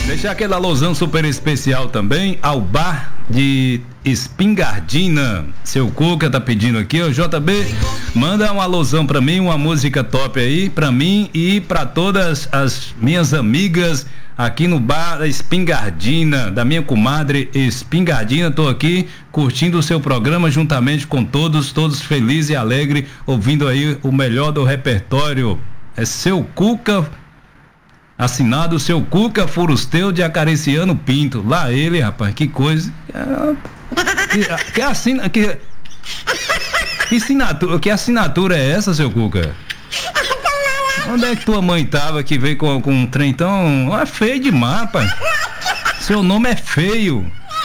Deixar aquele alusão super especial também ao bar de Espingardina. Seu Cuca tá pedindo aqui, ó, JB, manda uma alusão pra mim, uma música top aí, pra mim e pra todas as minhas amigas aqui no bar da Espingardina, da minha comadre Espingardina. Tô aqui curtindo o seu programa juntamente com todos felizes e alegres, ouvindo aí o melhor do repertório. É Seu Cuca, assinado Seu Cuca Furusteu de Acariciano Pinto. Lá ele, rapaz, que coisa. Que assinatura é essa, Seu Cuca? Onde é que tua mãe tava que veio com um trem tão... É feio demais, rapaz. Seu nome é feio.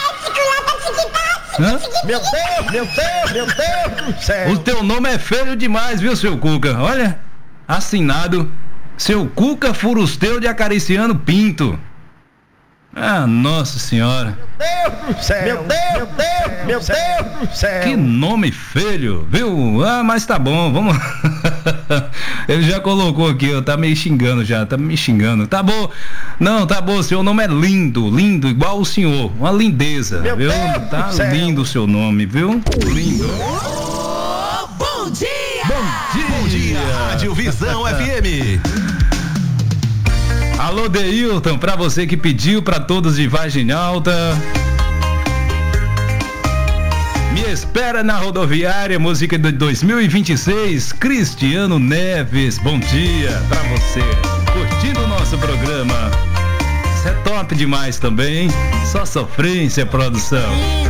Hã? Meu Deus do céu. O teu nome é feio demais, viu, Seu Cuca? Olha, assinado Seu Cuca Furusteu de Acariciano Pinto. Ah, nossa senhora. Meu Deus do céu. Meu Deus do céu. Que nome feio, viu? Ah, mas tá bom, vamos. Ele já colocou aqui, ó, tá me xingando já, tá me xingando. Tá bom. Não, tá bom, seu nome é lindo, igual o senhor, uma lindeza, Meu viu? Deus Tá do céu. lindo o seu nome, viu? Lindo. Bom dia! Bom dia, Rádio Visão FM. Alô, Deilton, pra você que pediu, pra todos de Vargem Alta. Me espera na rodoviária, música de 2026, Cristiano Neves. Bom dia pra você, curtindo o nosso programa. Isso é top demais também, hein? Só sofrência, produção.